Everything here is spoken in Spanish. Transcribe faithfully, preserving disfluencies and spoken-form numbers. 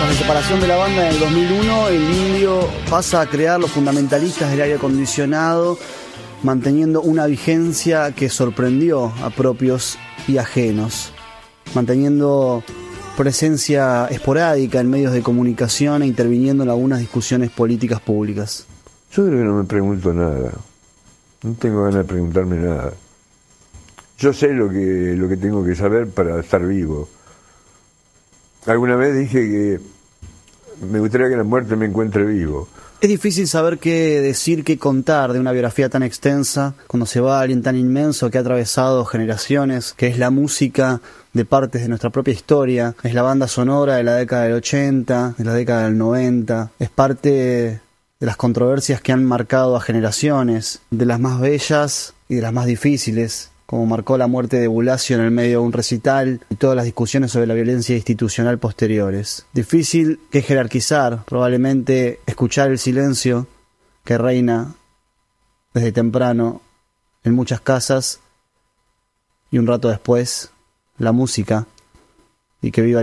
Tras la separación de la banda en el dos mil uno, el Indio pasa a crear los fundamentalistas del aire acondicionado, manteniendo una vigencia que sorprendió a propios y ajenos, manteniendo presencia esporádica en medios de comunicación e interviniendo en algunas discusiones políticas públicas. Yo creo que no me pregunto nada, no tengo ganas de preguntarme nada. Yo sé lo que, lo que tengo que saber para estar vivo. Alguna vez dije que me gustaría que la muerte me encuentre vivo. Es difícil saber qué decir, qué contar de una biografía tan extensa cuando se va a alguien tan inmenso que ha atravesado generaciones, que es la música de partes de nuestra propia historia, es la banda sonora de la década del ochenta, de la década del noventa, es parte de las controversias que han marcado a generaciones, de las más bellas y de las más difíciles, como marcó la muerte de Bulacio en el medio de un recital y todas las discusiones sobre la violencia institucional posteriores. Difícil que jerarquizar, probablemente escuchar el silencio que reina desde temprano en muchas casas y un rato después la música, y que viva